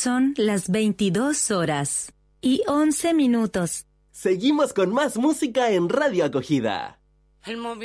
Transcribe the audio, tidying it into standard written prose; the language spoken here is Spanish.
Son las 22:11 minutos. Seguimos con más música en Radio Acogida. El